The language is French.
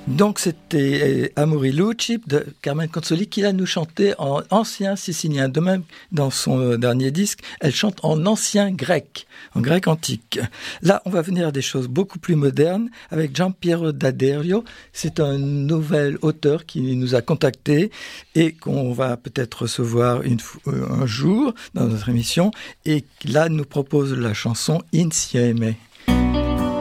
Donc c'était Amori Luci de Carmen Consoli qui là nous chantait en ancien sicilien. De même, dans son dernier disque, elle chante en ancien grec, en grec antique. Là, on va venir à des choses beaucoup plus modernes avec Giampiero D'Addario. C'est un nouvel auteur qui nous a contactés et qu'on va peut-être recevoir un jour dans notre émission. Et là, nous propose la chanson Insieme.